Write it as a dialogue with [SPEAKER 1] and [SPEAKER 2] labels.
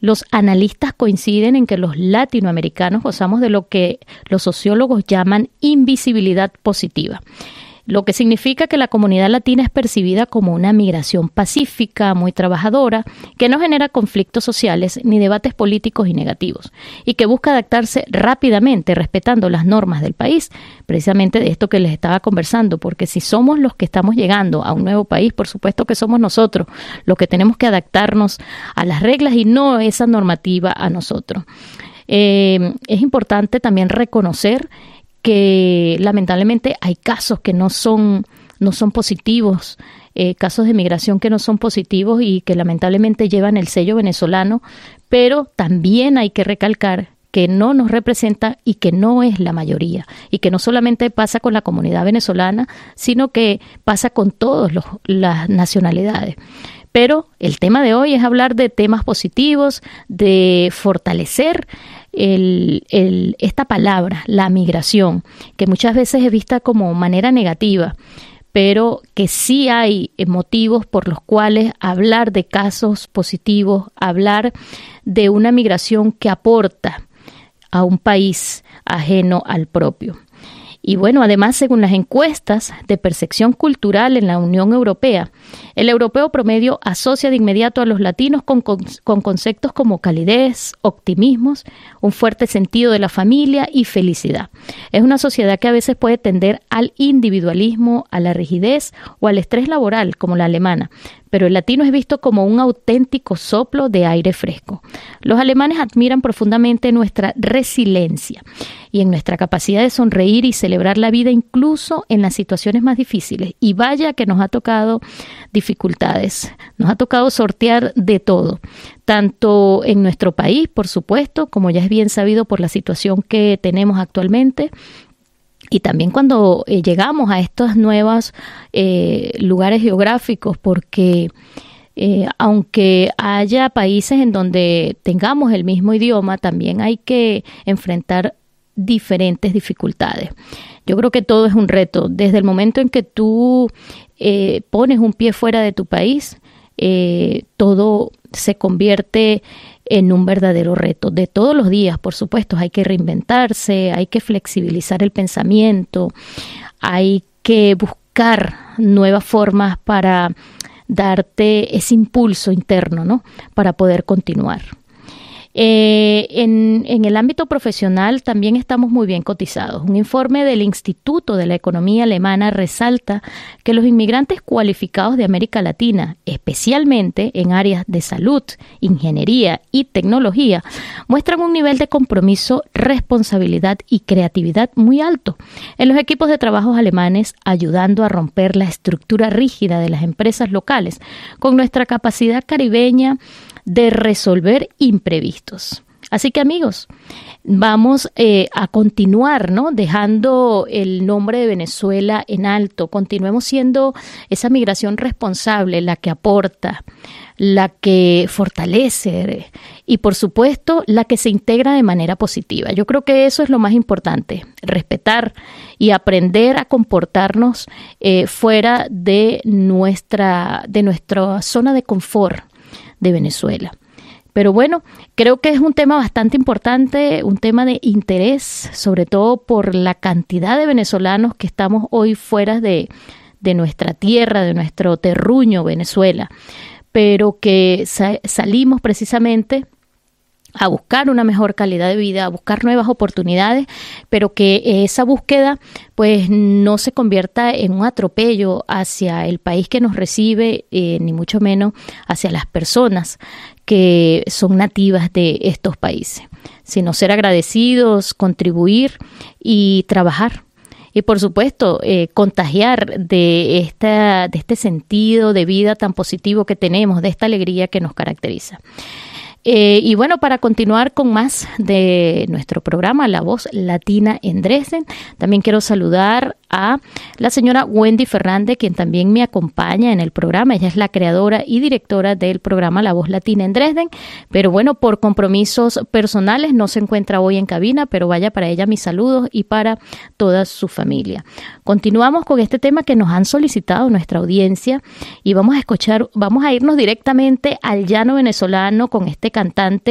[SPEAKER 1] los analistas coinciden en que los latinoamericanos gozamos de lo que los sociólogos llaman invisibilidad positiva, lo que significa que la comunidad latina es percibida como una migración pacífica, muy trabajadora, que no genera conflictos sociales ni debates políticos y negativos, y que busca adaptarse rápidamente, respetando las normas del país, precisamente de esto que les estaba conversando, porque si somos los que estamos llegando a un nuevo país, por supuesto que somos nosotros los que tenemos que adaptarnos a las reglas y no esa normativa a nosotros. Es importante también reconocer que lamentablemente hay casos que no son positivos, casos de migración que no son positivos y que lamentablemente llevan el sello venezolano, pero también hay que recalcar que no nos representa y que no es la mayoría, y que no solamente pasa con la comunidad venezolana, sino que pasa con todas las nacionalidades. Pero el tema de hoy es hablar de temas positivos, de fortalecer esta palabra, la migración, que muchas veces es vista como manera negativa, pero que sí hay motivos por los cuales hablar de casos positivos, hablar de una migración que aporta a un país ajeno al propio. Y bueno, además, según las encuestas de percepción cultural en la Unión Europea, el europeo promedio asocia de inmediato a los latinos con conceptos como calidez, optimismos, un fuerte sentido de la familia y felicidad. Es una sociedad que a veces puede tender al individualismo, a la rigidez o al estrés laboral, como la alemana, pero el latino es visto como un auténtico soplo de aire fresco. Los alemanes admiran profundamente nuestra resiliencia y en nuestra capacidad de sonreír y celebrar la vida incluso en las situaciones más difíciles. Y vaya que nos ha tocado dificultades, nos ha tocado sortear de todo, tanto en nuestro país, por supuesto, como ya es bien sabido por la situación que tenemos actualmente, y también cuando llegamos a estos nuevos lugares geográficos, porque aunque haya países en donde tengamos el mismo idioma, también hay que enfrentar diferentes dificultades. Yo creo que todo es un reto. Desde el momento en que tú pones un pie fuera de tu país, todo se convierte en un verdadero reto de todos los días. Por supuesto, hay que reinventarse, hay que flexibilizar el pensamiento, hay que buscar nuevas formas para darte ese impulso interno, ¿no? Para poder continuar. En el ámbito profesional también estamos muy bien cotizados. Un informe del Instituto de la Economía Alemana resalta que los inmigrantes cualificados de América Latina, especialmente en áreas de salud, ingeniería y tecnología, muestran un nivel de compromiso, responsabilidad y creatividad muy alto en los equipos de trabajo alemanes, ayudando a romper la estructura rígida de las empresas locales con nuestra capacidad caribeña de resolver imprevistos. Así que amigos, vamos a continuar, ¿no? Dejando el nombre de Venezuela en alto. Continuemos siendo esa migración responsable, la que aporta, la que fortalece y por supuesto la que se integra de manera positiva. Yo creo que eso es lo más importante, respetar y aprender a comportarnos fuera de nuestra zona de confort de Venezuela. Pero bueno, creo que es un tema bastante importante, un tema de interés, sobre todo por la cantidad de venezolanos que estamos hoy fuera de nuestra tierra, de nuestro terruño Venezuela, pero que salimos precisamente a buscar una mejor calidad de vida, a buscar nuevas oportunidades, pero que esa búsqueda pues no se convierta en un atropello hacia el país que nos recibe, ni mucho menos hacia las personas que son nativas de estos países, sino ser agradecidos, contribuir y trabajar. Y por supuesto, contagiar de este sentido de vida tan positivo que tenemos, de esta alegría que nos caracteriza. Y bueno, para continuar con más de nuestro programa La Voz Latina en Dresden, también quiero saludar a la señora Wendy Fernández, quien también me acompaña en el programa. Ella es la creadora y directora del programa La Voz Latina en Dresden, pero bueno, por compromisos personales no se encuentra hoy en cabina, pero vaya para ella mis saludos y para toda su familia. Continuamos con este tema que nos han solicitado nuestra audiencia y vamos a irnos directamente al llano venezolano con este cantante